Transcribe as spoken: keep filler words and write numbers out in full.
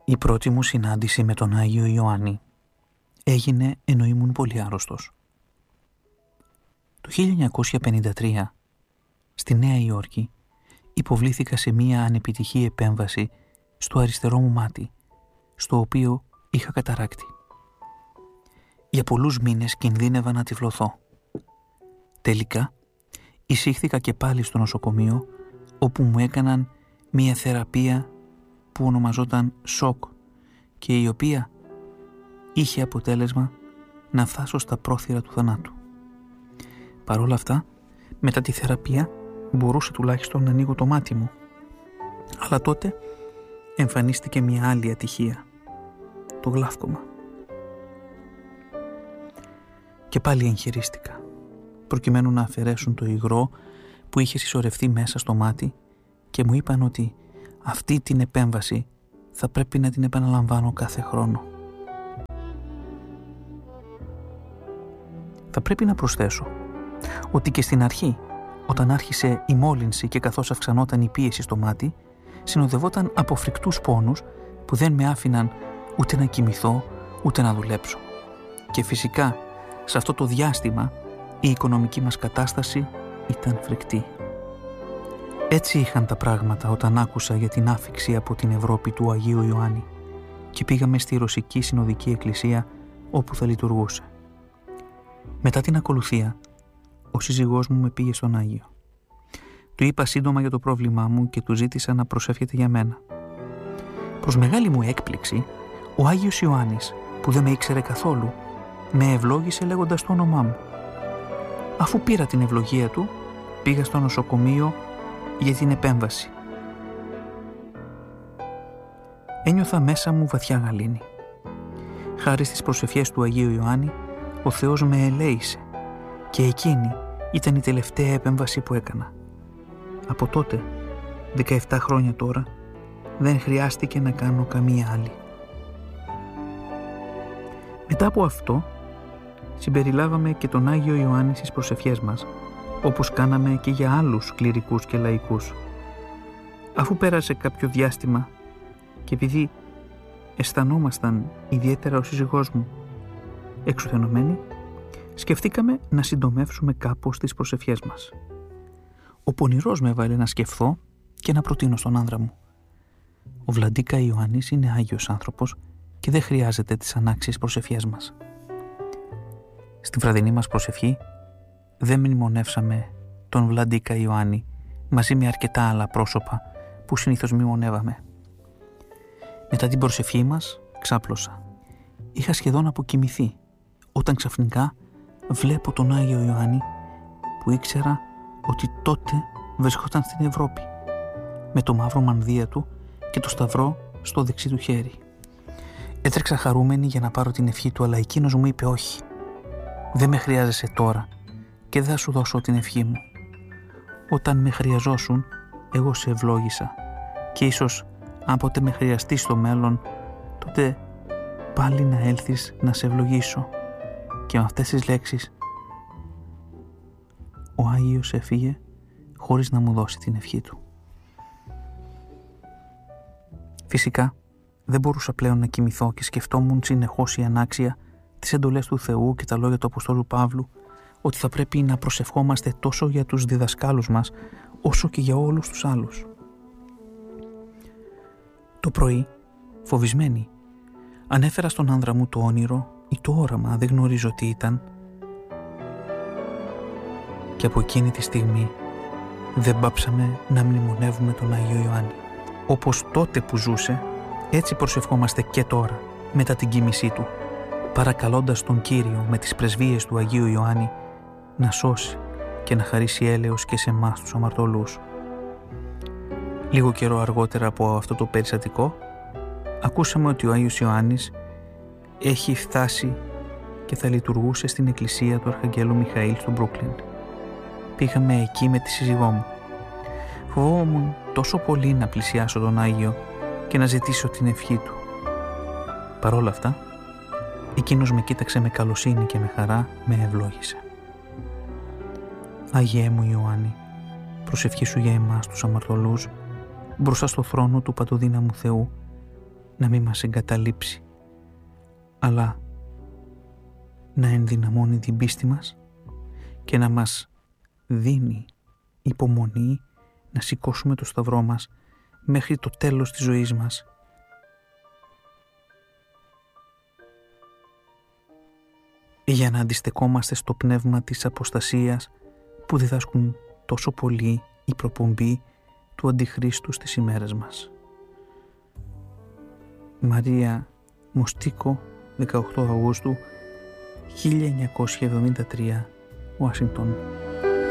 Η πρώτη μου συνάντηση με τον Άγιο Ιωάννη έγινε ενώ ήμουν πολύ άρρωστος. Το χίλια εννιακόσια πενήντα τρία, στη Νέα Υόρκη, υποβλήθηκα σε μία ανεπιτυχή επέμβαση στο αριστερό μου μάτι, στο οποίο είχα καταράκτη. Για πολλούς μήνες κινδύνευα να τυφλωθώ. Τελικά, εισήχθηκα και πάλι στο νοσοκομείο, όπου μου έκαναν μία θεραπεία που ονομαζόταν σοκ και η οποία είχε αποτέλεσμα να φτάσω στα πρόθυρα του θανάτου. Παρ' όλα αυτά, μετά τη θεραπεία μπορούσα τουλάχιστον να ανοίγω το μάτι μου. Αλλά τότε εμφανίστηκε μια άλλη ατυχία, το γλαύκομα. Και πάλι εγχειρίστηκα, προκειμένου να αφαιρέσουν το υγρό που είχε συσσωρευτεί μέσα στο μάτι και μου είπαν ότι αυτή την επέμβαση θα πρέπει να την επαναλαμβάνω κάθε χρόνο. Θα πρέπει να προσθέσω ότι και στην αρχή, όταν άρχισε η μόλυνση και καθώς αυξανόταν η πίεση στο μάτι, συνοδευόταν από φρικτούς πόνους που δεν με άφηναν ούτε να κοιμηθώ ούτε να δουλέψω. Και φυσικά, σε αυτό το διάστημα, η οικονομική μας κατάσταση ήταν φρικτή. Έτσι είχαν τα πράγματα όταν άκουσα για την άφιξη από την Ευρώπη του Αγίου Ιωάννη και πήγαμε στη Ρωσική Συνοδική Εκκλησία όπου θα λειτουργούσε. Μετά την ακολουθία, ο σύζυγός μου με πήγε στον Άγιο. Του είπα σύντομα για το πρόβλημά μου και του ζήτησα να προσεύχεται για μένα. Προς μεγάλη μου έκπληξη, ο Άγιος Ιωάννης, που δεν με ήξερε καθόλου, με ευλόγησε λέγοντας το όνομά μου. Αφού πήρα την ευλογία του, πήγα στο νοσοκομείο για την επέμβαση. Ένιωθα μέσα μου βαθιά γαλήνη. Χάρη στις προσευχές του Αγίου Ιωάννη, ο Θεός με ελέησε και εκείνη ήταν η τελευταία επέμβαση που έκανα. Από τότε, δεκαεπτά χρόνια τώρα, δεν χρειάστηκε να κάνω καμία άλλη. Μετά από αυτό, συμπεριλάβαμε και τον Άγιο Ιωάννη στις προσευχές μας, όπως κάναμε και για άλλους κληρικούς και λαϊκούς. Αφού πέρασε κάποιο διάστημα και επειδή αισθανόμασταν ιδιαίτερα ο σύζυγός μου εξουθενωμένοι, σκεφτήκαμε να συντομεύσουμε κάπως τις προσευχές μας. Ο πονηρός με έβαλε να σκεφτώ και να προτείνω στον άνδρα μου. Ο Βλαντίκα Ιωάννης είναι Άγιος άνθρωπος και δεν χρειάζεται τις ανάξιες προσευχές μας. Στη βραδινή μας προσευχή δεν μνημονεύσαμε τον Βλαντίκα Ιωάννη μαζί με αρκετά άλλα πρόσωπα που συνήθως μνημονεύαμε. Μετά την προσευχή μας ξάπλωσα. Είχα σχεδόν αποκοιμηθεί όταν ξαφνικά βλέπω τον Άγιο Ιωάννη που ήξερα ότι τότε βρισκόταν στην Ευρώπη με το μαύρο μανδύα του και το σταυρό στο δεξί του χέρι. Έτρεξα χαρούμενη για να πάρω την ευχή του, αλλά εκείνος μου είπε όχι. Δεν με χρειάζεσαι τώρα και δεν θα σου δώσω την ευχή μου. Όταν με χρειαζόσουν, εγώ σε ευλόγησα και ίσως αν ποτέ με χρειαστείς στο μέλλον, τότε πάλι να έλθεις να σε ευλογήσω. Και με αυτές τις λέξεις ο Άγιος έφυγε χωρίς να μου δώσει την ευχή του. Φυσικά δεν μπορούσα πλέον να κοιμηθώ και σκεφτόμουν συνεχώς η ανάξια, τις εντολές του Θεού και τα λόγια του Αποστόλου Παύλου ότι θα πρέπει να προσευχόμαστε τόσο για τους διδασκάλους μας όσο και για όλους τους άλλους. Το πρωί, φοβισμένη, ανέφερα στον άνδρα μου το όνειρο ή το όραμα, δεν γνωρίζω τι ήταν, και από εκείνη τη στιγμή δεν πάψαμε να μνημονεύουμε τον Άγιο Ιωάννη. Όπως τότε που ζούσε, έτσι προσευχόμαστε και τώρα, μετά την κοίμησή του, παρακαλώντας τον Κύριο με τις πρεσβείες του Αγίου Ιωάννη να σώσει και να χαρίσει έλεος και σε εμάς τους αμαρτωλούς. Λίγο καιρό αργότερα από αυτό το περιστατικό, ακούσαμε ότι ο Άγιος Ιωάννης έχει φτάσει και θα λειτουργούσε στην εκκλησία του Αρχαγγέλου Μιχαήλ στο Μπρούκλιν. Πήγαμε εκεί με τη σύζυγό μου. Φοβόμουν τόσο πολύ να πλησιάσω τον Άγιο και να ζητήσω την ευχή του. Παρ' όλα αυτά, εκείνος με κοίταξε με καλοσύνη και με χαρά με ευλόγησε. Άγιέ μου Ιωάννη, προσευχήσου για εμάς τους αμαρτωλούς μπροστά στο θρόνο του Παντοδύναμου Θεού να μην μας εγκαταλείψει, αλλά να ενδυναμώνει την πίστη μας και να μας δίνει υπομονή να σηκώσουμε το σταυρό μας μέχρι το τέλος της ζωής μας. Για να αντιστεκόμαστε στο πνεύμα της αποστασίας που διδάσκουν τόσο πολύ η προπομπή του Αντιχρίστου στις ημέρες μας. Μαρία Μοστίκο, δεκαοκτώ Αυγούστου χίλια εννιακόσια εβδομήντα τρία, Ουάσιγκτον.